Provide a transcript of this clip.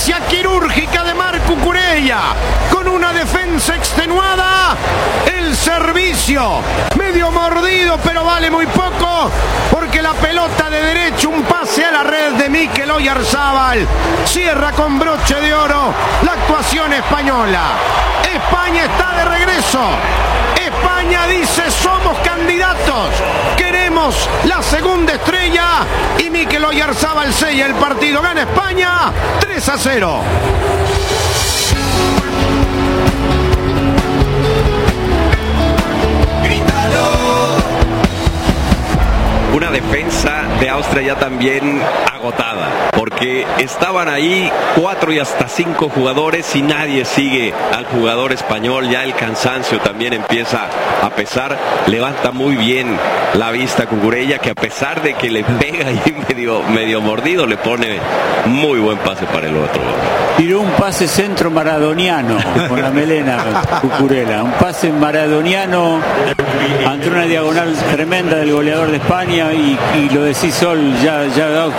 asistencia quirúrgica de Marco Cucurella, con una defensa extenuada, el servicio medio mordido, pero vale muy poco, porque la pelota de derecho, un pase a la red de Mikel Oyarzábal, cierra con broche de oro la actuación española. España está de regreso. España dice: somos candidatos, queremos la segunda estrella, y Mikel Oyarzábal sella el partido. Gana España 3-0. Una defensa de Austria ya también agotada, porque estaban ahí 4 y hasta 5 jugadores y nadie sigue al jugador español. Ya el cansancio también empieza a pesar. Levanta muy bien la vista Cucurella, que a pesar de que le pega ahí medio mordido, le pone muy buen pase para el otro. Tiró un pase centro maradoniano con la melena Cucurella, un pase maradoniano ante una diagonal tremenda del goleador de España, y lo decís Sol, ya